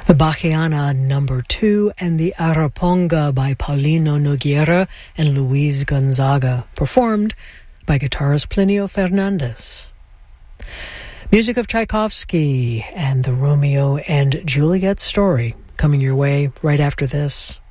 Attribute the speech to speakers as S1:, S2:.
S1: The Bachiana Number 2 and the Araponga by Paulino Nogueira and Luis Gonzaga, performed by guitarist Plinio Fernandez. Music of Tchaikovsky and the Romeo and Juliet story coming your way right after this.